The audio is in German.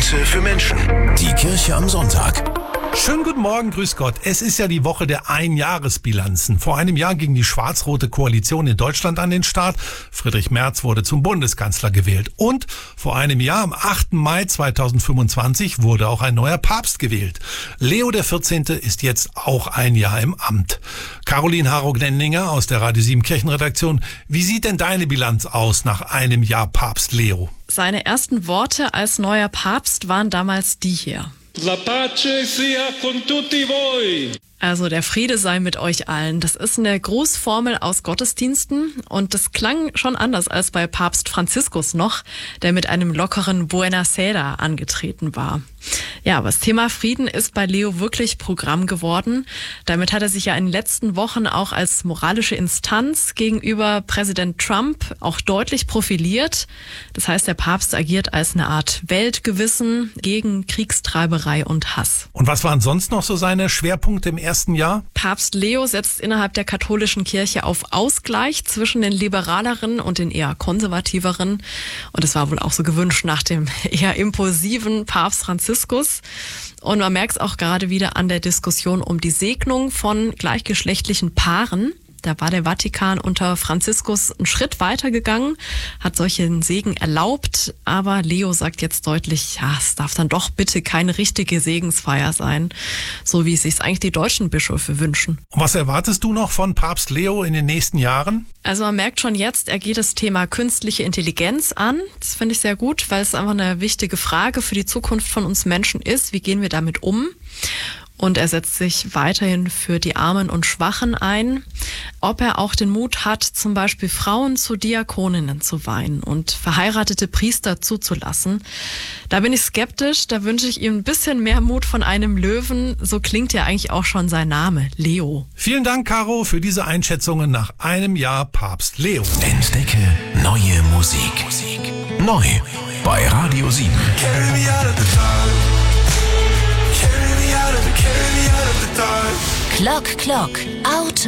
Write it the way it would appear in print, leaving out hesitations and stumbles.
Messe für Menschen. Die Kirche am Sonntag. Schönen guten Morgen, grüß Gott. Es ist ja die Woche der Einjahresbilanzen. Vor einem Jahr ging die schwarz-rote Koalition in Deutschland an den Start. Friedrich Merz wurde zum Bundeskanzler gewählt. Und vor einem Jahr, am 8. Mai 2025, wurde auch ein neuer Papst gewählt. Leo XIV. Ist jetzt auch ein Jahr im Amt. Caroline Harro-Gnendinger aus der Radio 7 Kirchenredaktion. Wie sieht denn deine Bilanz aus nach einem Jahr Papst Leo? Seine ersten Worte als neuer Papst waren damals die hier. La pace sia con tutti voi. Also der Friede sei mit euch allen. Das ist eine Grußformel aus Gottesdiensten und das klang schon anders als bei Papst Franziskus noch, der mit einem lockeren Buonasera angetreten war. Ja, aber das Thema Frieden ist bei Leo wirklich Programm geworden. Damit hat er sich ja in den letzten Wochen auch als moralische Instanz gegenüber Präsident Trump auch deutlich profiliert. Das heißt, der Papst agiert als eine Art Weltgewissen gegen Kriegstreiberei und Hass. Und was waren sonst noch so seine Schwerpunkte im ersten Jahr? Papst Leo setzt innerhalb der katholischen Kirche auf Ausgleich zwischen den liberaleren und den eher konservativeren. Und es war wohl auch so gewünscht nach dem eher impulsiven Papst Franziskus. Und man merkt es auch gerade wieder an der Diskussion um die Segnung von gleichgeschlechtlichen Paaren. Da war der Vatikan unter Franziskus einen Schritt weiter gegangen, hat solchen Segen erlaubt, aber Leo sagt jetzt deutlich, ja, es darf dann doch bitte keine richtige Segensfeier sein, so wie es sich eigentlich die deutschen Bischöfe wünschen. Und was erwartest du noch von Papst Leo in den nächsten Jahren? Also man merkt schon jetzt, er geht das Thema künstliche Intelligenz an. Das finde ich sehr gut, weil es einfach eine wichtige Frage für die Zukunft von uns Menschen ist. Wie gehen wir damit um? Und er setzt sich weiterhin für die Armen und Schwachen ein. Ob er auch den Mut hat, zum Beispiel Frauen zu Diakoninnen zu weihen und verheiratete Priester zuzulassen, da bin ich skeptisch. Da wünsche ich ihm ein bisschen mehr Mut von einem Löwen. So klingt ja eigentlich auch schon sein Name, Leo. Vielen Dank, Caro, für diese Einschätzungen nach einem Jahr Papst Leo. Entdecke neue Musik. Neu bei Radio 7. Clock, Clock, out